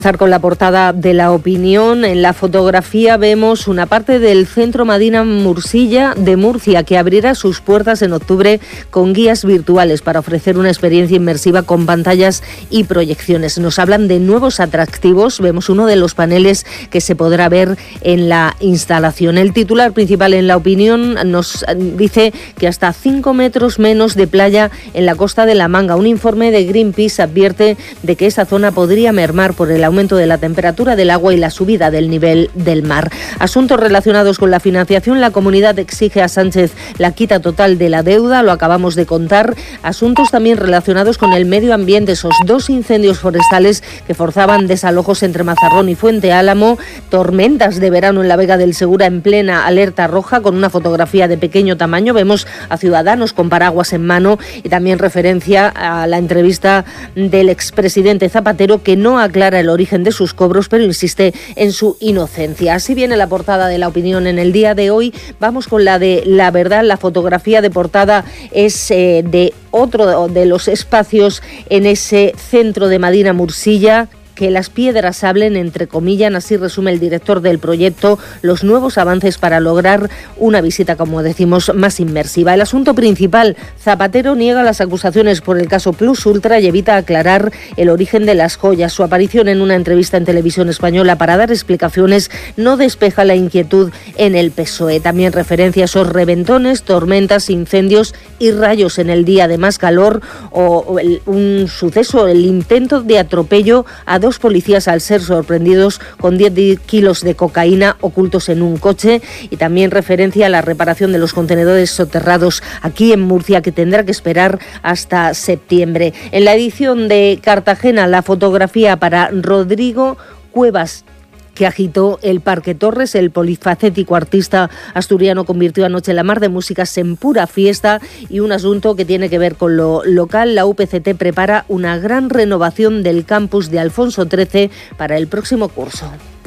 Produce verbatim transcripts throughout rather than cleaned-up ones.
Con la portada de La Opinión. En la fotografía vemos una parte del Centro Madina Mursilla de Murcia, que abrirá sus puertas en octubre con guías virtuales para ofrecer una experiencia inmersiva con pantallas y proyecciones. Nos hablan de nuevos atractivos. Vemos uno de los paneles que se podrá ver en la instalación. El titular principal en La Opinión nos dice que hasta cinco metros menos de playa en la costa de La Manga. Un informe de Greenpeace advierte de que esa zona podría mermar por el aumento de la temperatura del agua y la subida del nivel del mar. Asuntos relacionados con la financiación. La comunidad exige a Sánchez la quita total de la deuda, lo acabamos de contar. Asuntos también relacionados con el medio ambiente, esos dos incendios forestales que forzaban desalojos entre Mazarrón y Fuente Álamo, tormentas de verano en la Vega del Segura en plena alerta roja, con una fotografía de pequeño tamaño. Vemos a ciudadanos con paraguas en mano y también referencia a la entrevista del expresidente Zapatero, que no aclara el origen de sus cobros, pero insiste en su inocencia. Así viene la portada de La Opinión en el día de hoy. Vamos con la de La Verdad. La fotografía de portada es eh, de otro de los espacios en ese centro de Madina Mursilla. Que las piedras hablen, entre comillas, así resume el director del proyecto los nuevos avances para lograr una visita, como decimos, más inmersiva. El asunto principal: Zapatero niega las acusaciones por el caso Plus Ultra y evita aclarar el origen de las joyas. Su aparición en una entrevista en Televisión Española para dar explicaciones no despeja la inquietud en el P S O E. También referencia a esos reventones, tormentas, incendios y rayos en el día de más calor, o, o el, un suceso, el intento de atropello a dos policías al ser sorprendidos con diez kilos de cocaína ocultos en un coche, y también referencia a la reparación de los contenedores soterrados aquí en Murcia, que tendrá que esperar hasta septiembre. En la edición de Cartagena, la fotografía para Rodrigo Cuevas, que agitó el Parque Torres. El polifacético artista asturiano convirtió anoche la mar de músicas en pura fiesta, y un asunto que tiene que ver con lo local. La U P C T prepara una gran renovación del campus de Alfonso trece para el próximo curso.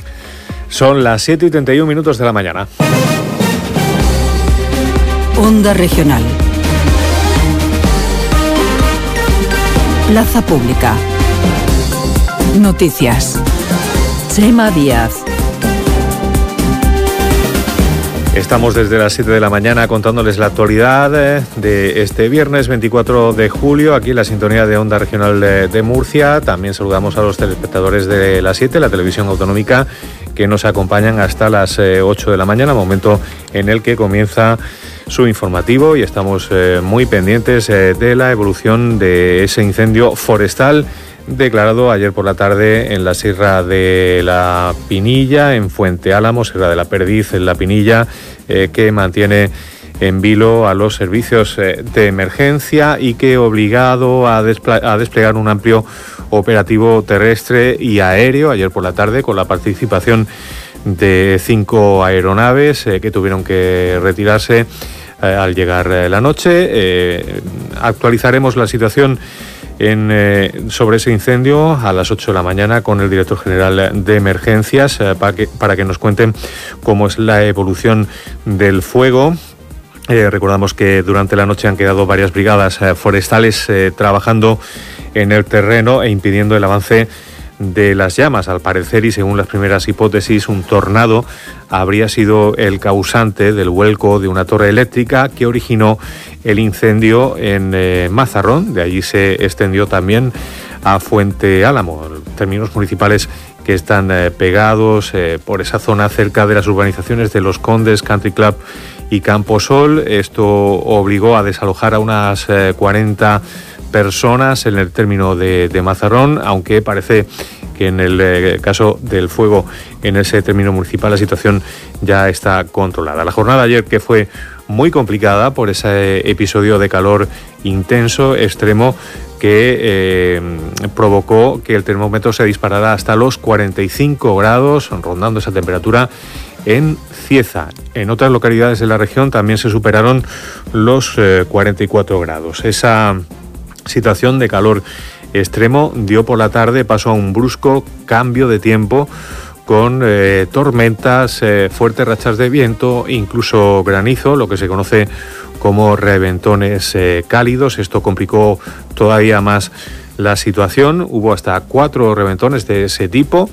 Son las siete y treinta y un minutos de la mañana. Onda Regional. Plaza Pública. Noticias. Chema Díaz. Estamos desde las siete de la mañana contándoles la actualidad de este viernes veinticuatro de julio, aquí en la sintonía de Onda Regional de, de Murcia. También saludamos a los telespectadores de la siete, la televisión autonómica, que nos acompañan hasta las eh, ocho de la mañana, momento en el que comienza su informativo, y estamos eh, muy pendientes eh, de la evolución de ese incendio forestal declarado ayer por la tarde en la Sierra de la Pinilla, en Fuente Álamo, Sierra de la Perdiz, en la Pinilla, eh, que mantiene en vilo a los servicios eh, de emergencia, y que obligado a, despla- a desplegar un amplio operativo terrestre y aéreo ayer por la tarde, con la participación de cinco aeronaves eh, que tuvieron que retirarse eh, al llegar eh, la noche. Eh, actualizaremos la situación En, eh, sobre ese incendio a las ocho de la mañana con el director general de emergencias eh, para, que, para que nos cuenten cómo es la evolución del fuego. Eh, recordamos que durante la noche han quedado varias brigadas eh, forestales eh, trabajando en el terreno e impidiendo el avance de las llamas. Al parecer, y según las primeras hipótesis, un tornado habría sido el causante del vuelco de una torre eléctrica que originó el incendio en eh, Mazarrón. De allí se extendió también a Fuente Álamo, términos municipales que están eh, pegados eh, por esa zona cerca de las urbanizaciones de Los Condes, Country Club y Camposol. Esto obligó a desalojar a unas eh, cuarenta personas en el término de, de Mazarrón, aunque parece que en el eh, caso del fuego en ese término municipal la situación ya está controlada. La jornada de ayer, que fue muy complicada por ese episodio de calor intenso, extremo, que eh, provocó que el termómetro se disparara hasta los cuarenta y cinco grados, rondando esa temperatura en Cieza. En otras localidades de la región también se superaron los eh, cuarenta y cuatro grados. Esa situación de calor extremo dio por la tarde paso a un brusco cambio de tiempo, con eh, tormentas, eh, fuertes rachas de viento, incluso granizo, lo que se conoce como reventones eh, cálidos. Esto complicó todavía más la situación. Hubo hasta cuatro reventones de ese tipo.